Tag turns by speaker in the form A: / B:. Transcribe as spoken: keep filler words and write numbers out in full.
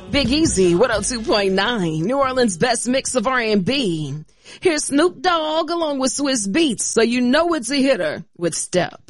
A: Big Easy, one oh two point nine, New Orleans' best mix of R and B. Here's Snoop Dogg along with Swiss Beats, so you know it's a hitter with Step.